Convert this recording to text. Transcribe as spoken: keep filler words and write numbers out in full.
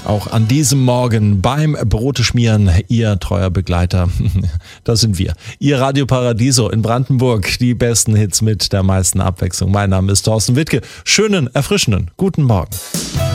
Auch an diesem Morgen beim Brote schmieren, Ihr treuer Begleiter, das sind wir. Ihr Radio Paradiso in Brandenburg, die besten Hits mit der meisten Abwechslung. Mein Name ist Thorsten Wittke. Schönen, erfrischenden, guten Morgen.